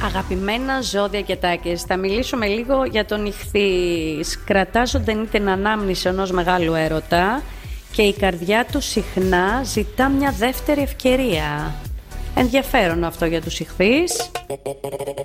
Αγαπημένα ζώδια και τάκες, θα μιλήσουμε λίγο για τον Ιχθύς. Κρατά ζωντανή την ανάμνηση ενός μεγάλου έρωτα και η καρδιά του συχνά ζητά μια δεύτερη ευκαιρία. Ενδιαφέρον αυτό για τους Ιχθύς.